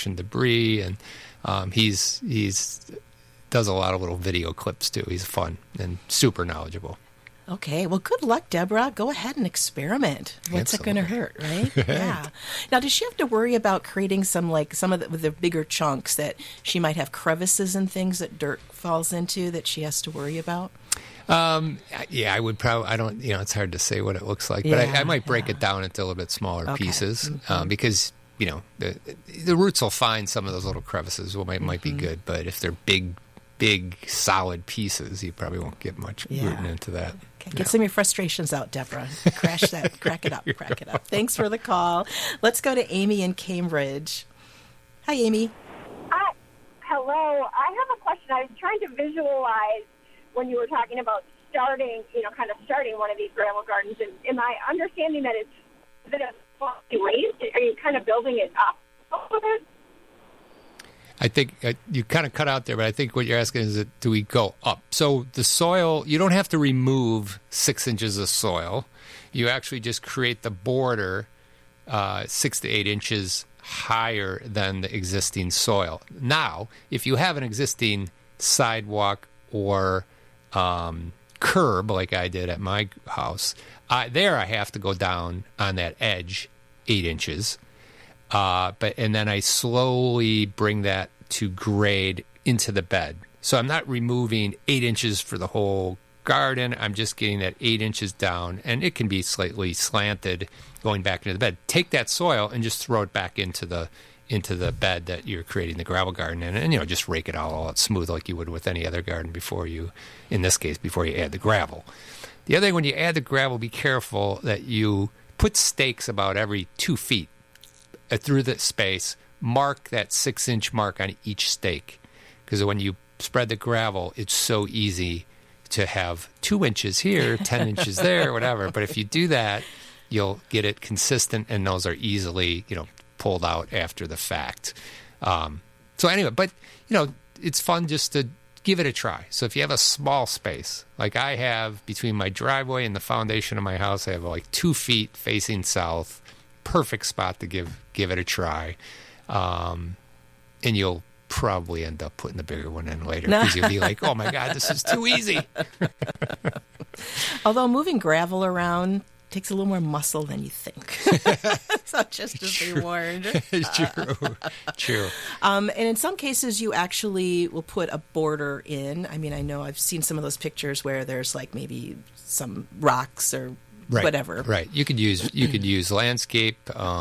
construction debris, and he's does a lot of little video clips too. He's fun and super knowledgeable. Okay, well, good luck, Deborah. Go ahead and experiment. What's it going to hurt, right? Yeah. Now, does she have to worry about creating some of the bigger chunks that she might have crevices and things that dirt falls into that she has to worry about? Yeah, I would probably. I don't. It's hard to say what it looks like, but I might break it down into a little bit smaller pieces because the roots will find some of those little crevices. Might be good, but if they're big solid pieces, you probably won't get much rooting into that. Okay. Get some of your frustrations out, Deborah. Crack it up. Thanks for the call. Let's go to Amy in Cambridge. Hi, Amy. Hi. Hello. I have a question. I was trying to visualize when you were talking about starting one of these gravel gardens. And am I understanding that it's a bit of faulty waste? Are you kind of building it up a little bit? I think you kind of cut out there, but I think what you're asking is, do we go up? So the soil, you don't have to remove 6 inches of soil. You actually just create the border 6 to 8 inches higher than the existing soil. Now, if you have an existing sidewalk or curb like I did at my house, there I have to go down on that edge 8 inches. And then I slowly bring that to grade into the bed. So I'm not removing 8 inches for the whole garden. I'm just getting that 8 inches down, and it can be slightly slanted going back into the bed. Take that soil and just throw it back into the bed that you're creating the gravel garden in, and just rake it all out smooth like you would with any other garden before you add the gravel. The other thing, when you add the gravel, be careful that you put stakes about every 2 feet through the space. Mark that 6-inch mark on each stake, because when you spread the gravel, it's so easy to have 2 inches here, 10 inches there, whatever. But if you do that, you'll get it consistent, and those are easily, pulled out after the fact. So anyway, but it's fun just to give it a try. So if you have a small space, like I have between my driveway and the foundation of my house, I have like 2 feet facing south. Perfect spot to give it a try. And you'll probably end up putting the bigger one in later because you'll be like, oh my God, this is too easy. Although moving gravel around takes a little more muscle than you think. So just be warned. True. And in some cases, you actually will put a border in. I mean, I know I've seen some of those pictures where there's like maybe some rocks or whatever. Right. You could use landscape,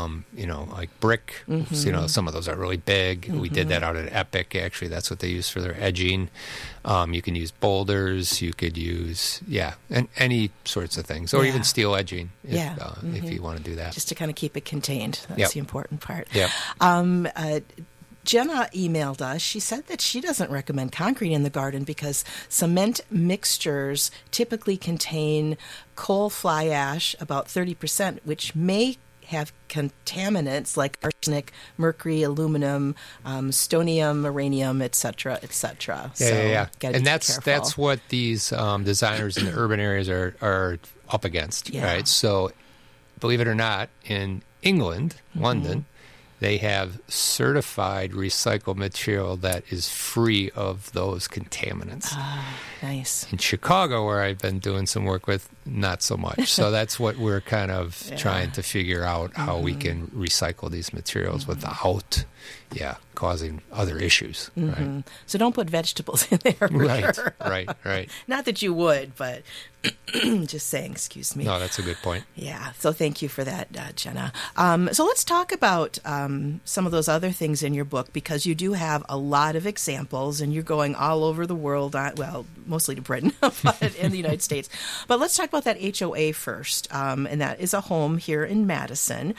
like brick. Mm-hmm. Some of those are really big. Mm-hmm. We did that out at Epic. Actually, that's what they use for their edging. You can use boulders. You could use and any sorts of things, or even steel edging. If you want to do that, just to kind of keep it contained. That's the important part. Yeah. Jenna emailed us. She said that she doesn't recommend concrete in the garden because cement mixtures typically contain coal fly ash, about 30%, which may have contaminants like arsenic, mercury, aluminum, stonium, uranium, etc., etc. And that's what these designers in the urban areas are up against, right? So, believe it or not, in England, London, they have certified recycled material that is free of those contaminants. Nice. In Chicago, where I've been doing some work with, not so much. So that's what we're kind of trying to figure out, how we can recycle these materials without causing other issues. Right? So don't put vegetables in there. Right. Not that you would, but just saying, excuse me. No, that's a good point. Yeah, so thank you for that, Jenna. So let's talk about some of those other things in your book, because you do have a lot of examples, and you're going all over the world, mostly to Britain, but in the United States. But let's talk about that HOA first, and that is a home here in Madison,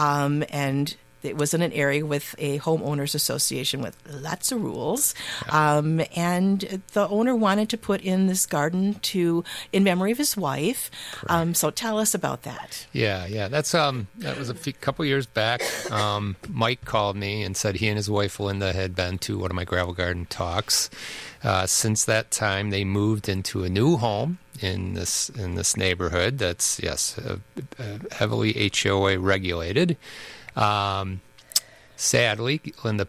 and it was in an area with a homeowners association with lots of rules. And the owner wanted to put in this garden in memory of his wife. So tell us about that. Yeah. That was a couple years back. Mike called me and said he and his wife Linda had been to one of my gravel garden talks. Since that time, they moved into a new home in this neighborhood that's heavily HOA regulated. Sadly, Linda